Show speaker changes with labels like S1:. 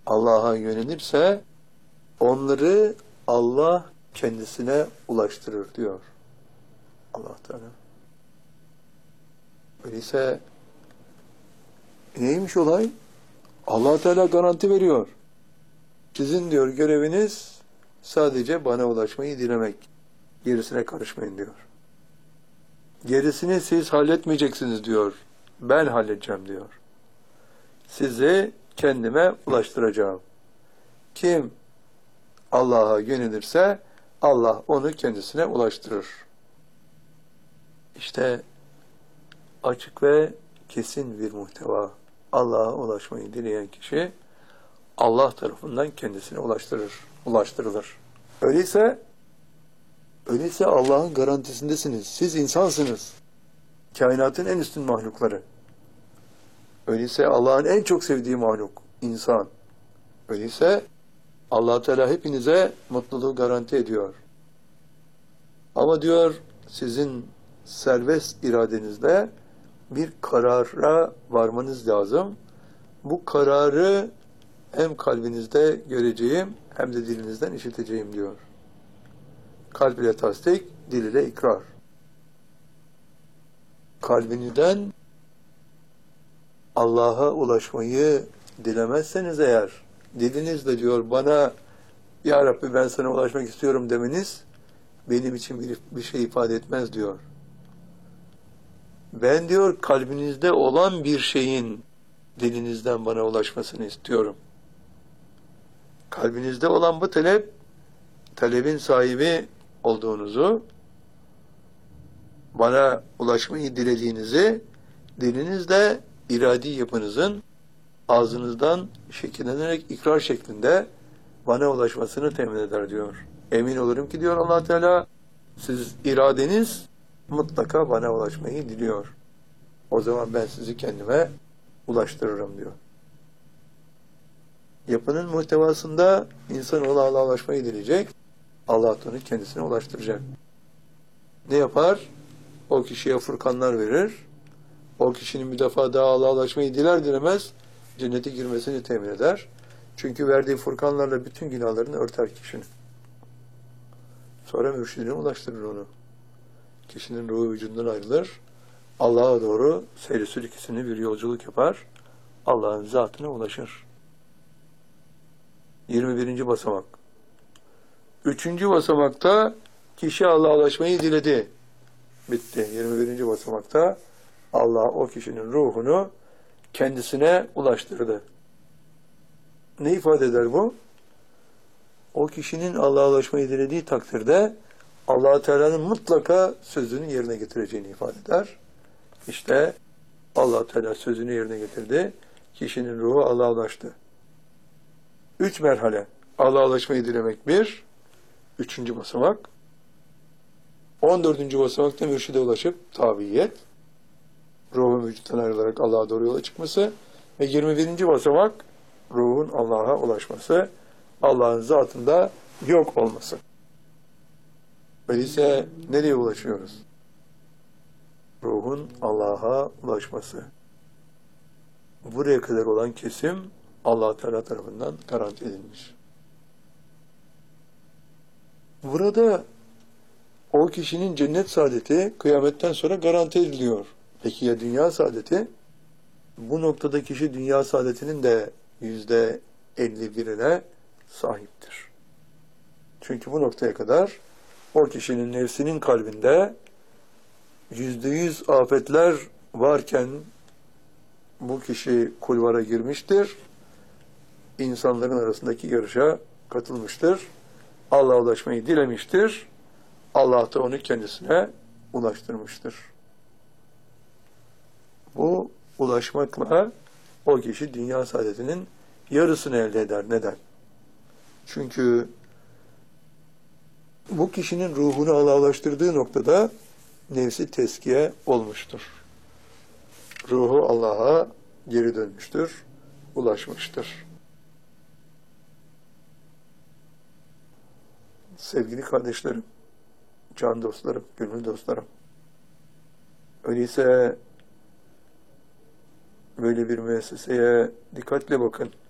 S1: Allah'a yönelirse onları Allah kendisine ulaştırır diyor Allah Teala. Öyleyse neymiş olay? Allah Teala garanti veriyor. Sizin diyor göreviniz sadece bana ulaşmayı dilemek. Gerisine karışmayın diyor. Gerisini siz halletmeyeceksiniz diyor. Ben halledeceğim diyor. Sizi kendime ulaştıracağım. Kim Allah'a yönelirse Allah onu kendisine ulaştırır. İşte açık ve kesin bir muhteva. Allah'a ulaşmayı dileyen kişi Allah tarafından kendisine ulaştırılır. Öyleyse Allah'ın garantisindesiniz. Siz insansınız. Kainatın en üstün mahlukları. Öyleyse Allah'ın en çok sevdiği mahluk, insan. Öyleyse Allah Teala hepinize mutluluğu garanti ediyor. Ama diyor sizin serbest iradenizle bir karara varmanız lazım. Bu kararı hem kalbinizde göreceğim hem de dilinizden işiteceğim diyor. Kalb ile tasdik, dil ile ikrar. Kalbinizden Allah'a ulaşmayı dilemezseniz eğer, dilinizle diyor bana Ya Rabbi ben sana ulaşmak istiyorum demeniz benim için bir şey ifade etmez diyor. Ben diyor kalbinizde olan bir şeyin dilinizden bana ulaşmasını istiyorum. Kalbinizde olan bu talebin sahibi olduğunuzu, bana ulaşmayı dilediğinizi, dilinizde iradi yapınızın ağzınızdan şekillenerek ikrar şeklinde bana ulaşmasını temin eder diyor. Emin olurum ki diyor Allah Teala, siz iradeniz mutlaka bana ulaşmayı diliyor. O zaman ben sizi kendime ulaştırırım diyor. Yapının muhtevasında insanoğlu Allah'a ulaşmayı dileyecek. Allah onu kendisine ulaştıracak. Ne yapar? O kişiye furkanlar verir. O kişinin bir defa daha Allah'a ulaşmayı diler dilemez cennete girmesini temin eder. Çünkü verdiği furkanlarla bütün günahlarını örter kişinin. Sonra mürşidine ulaştırır onu. Kişinin ruhu vücudundan ayrılır. Allah'a doğru seyri sülükesini bir yolculuk yapar. Allah'ın zatına ulaşır. 21. basamak. 3. basamakta kişi Allah'a ulaşmayı diledi. Bitti. 21. basamakta Allah o kişinin ruhunu kendisine ulaştırdı. Ne ifade eder bu? O kişinin Allah'a ulaşmayı dilediği takdirde Allah Teala'nın mutlaka sözünü yerine getireceğini ifade eder. İşte Allah Teala sözünü yerine getirdi. Kişinin ruhu Allah'a ulaştı. 3 merhale. Allah'a ulaşmayı dilemek 1. 3. basamak. 14. basamakta mürşide ulaşıp tabiyet. Ruhun vücuttan ayrılarak Allah'a doğru yola çıkması. Ve 21. basamak ruhun Allah'a ulaşması. Allah'ın zatında yok olması. Öyleyse nereye ulaşıyoruz? Ruhun Allah'a ulaşması. Buraya kadar olan kesim Allah Teala tarafından garanti edilmiş. Burada o kişinin cennet saadeti kıyametten sonra garanti ediliyor. Peki ya dünya saadeti? Bu noktada kişi dünya saadetinin de %51'ine sahiptir. Çünkü bu noktaya kadar o kişinin nefsinin kalbinde %100 afetler varken bu kişi kulvara girmiştir. İnsanların arasındaki yarışa katılmıştır. Allah'a ulaşmayı dilemiştir. Allah da onu kendisine ulaştırmıştır. Bu ulaşmakla o kişi dünya saadetinin yarısını elde eder. Neden? Çünkü bu kişinin ruhunu Allah'a ulaştırdığı noktada nefsi teskiye olmuştur. Ruhu Allah'a geri dönmüştür, ulaşmıştır. Sevgili kardeşlerim, can dostlarım, gönül dostlarım. Öyleyse böyle bir müesseseye dikkatle bakın.